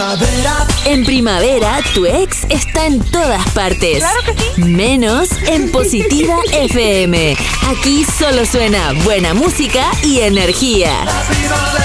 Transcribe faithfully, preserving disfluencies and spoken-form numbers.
primavera. En primavera, tu ex está en todas partes. Claro que sí. Menos en Positiva F M. Aquí solo suena buena música y energía. La primavera.